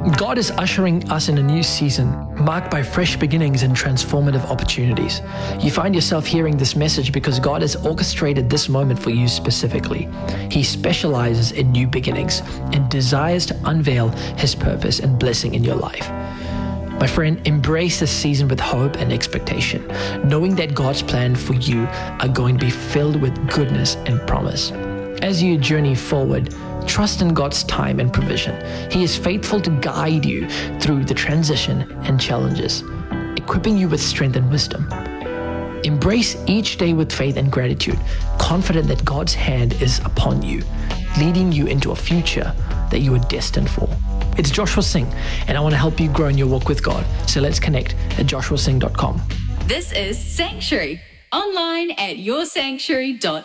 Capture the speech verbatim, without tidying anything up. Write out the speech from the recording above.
God is ushering us in a new season, marked by fresh beginnings and transformative opportunities. You find yourself hearing this message because God has orchestrated this moment for you specifically. He specializes in new beginnings and desires to unveil His purpose and blessing in your life. My friend, embrace this season with hope and expectation, knowing that God's plan for you are going to be filled with goodness and promise. As you journey forward, trust in God's time and provision. He is faithful to guide you through the transition and challenges, equipping you with strength and wisdom. Embrace each day with faith and gratitude, confident that God's hand is upon you, leading you into a future that you are destined for. It's Joshua Singh, and I want to help you grow in your walk with God. So let's connect at joshua singh dot com. This is Sanctuary, online at your sanctuary dot